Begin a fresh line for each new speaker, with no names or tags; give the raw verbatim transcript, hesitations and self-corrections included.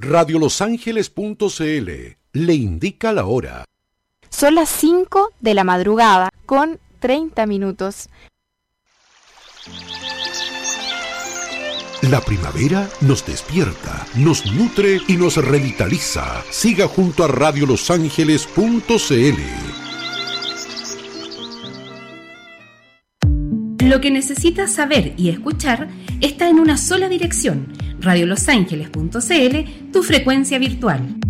radio los ángeles punto c l le indica la hora.
Son las cinco de la madrugada con treinta minutos.
La primavera nos despierta, nos nutre y nos revitaliza. Siga junto a radio los ángeles punto c l.
Lo que necesitas saber y escuchar está en una sola dirección, radio los ángeles punto c l, tu frecuencia virtual.